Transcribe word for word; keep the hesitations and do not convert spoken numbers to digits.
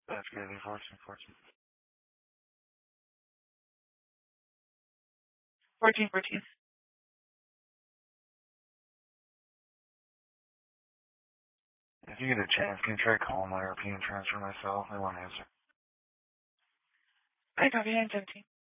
That's good. Fourteen, fourteen. Fourteen, fourteen. If you get a chance, can you try calling my European transfer myself? I won't answer. I copy. I'm seventeen.